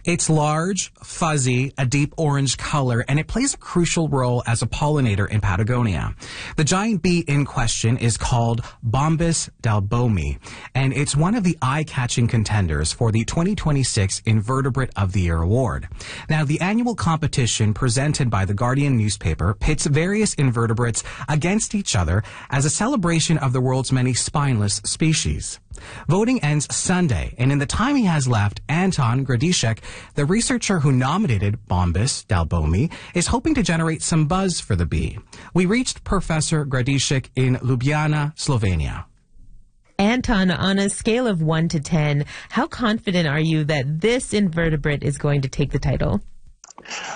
It's large, fuzzy, a deep orange color, and it plays a crucial role as a pollinator in Patagonia. The giant bee in question is called Bombus dalbomi, and it's one of the eye-catching contenders for the 2026 Invertebrate of the Year award. Now, the annual competition presented by the Guardian newspaper pits various invertebrates against each other as a celebration of the world's many spineless species. Voting ends Sunday, and in the time he has left, Anton Gradishek, the researcher who nominated Bombus dalbomi, is hoping to generate some buzz for the bee. We reached Professor Gradishek in Ljubljana, Slovenia. Anton, on a scale of 1 to 10, how confident are you that this invertebrate is going to take the title?